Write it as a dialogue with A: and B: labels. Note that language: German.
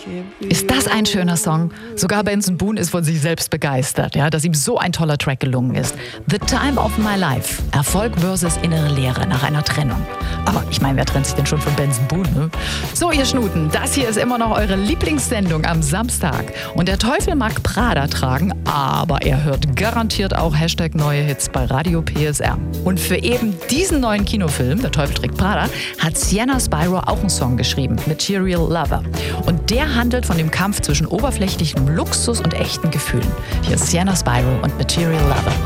A: Ist das ein schöner Song? Sogar Benson Boone ist von sich selbst begeistert, ja, dass ihm so ein toller Track gelungen ist. The Time of My Life. Erfolg versus innere Leere nach einer Trennung. Aber ich meine, wer trennt sich denn schon von Benson Boone, ne? So, ihr Schnuten, das hier ist immer noch eure Lieblingssendung am Samstag. Und der Teufel mag Prada tragen, aber er hört garantiert auch #neue Hits bei Radio PSR. Und für eben diesen neuen Kinofilm, Der Teufel trägt Prada, hat Sienna Spyro auch einen Song geschrieben, Material Lover. Und der handelt von dem Kampf zwischen oberflächlichem Luxus und echten Gefühlen. Hier ist Sienna Spyro und Material Lover.